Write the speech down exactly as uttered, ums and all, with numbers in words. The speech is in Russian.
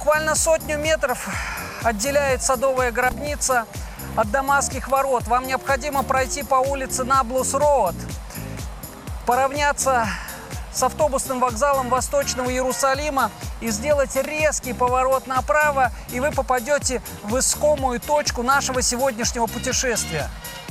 Буквально сотню метров отделяет Садовая гробница от Дамасских ворот. Вам необходимо пройти по улице Наблус-Роуд, поравняться с автобусным вокзалом Восточного Иерусалима и сделать резкий поворот направо, и вы попадете в искомую точку нашего сегодняшнего путешествия.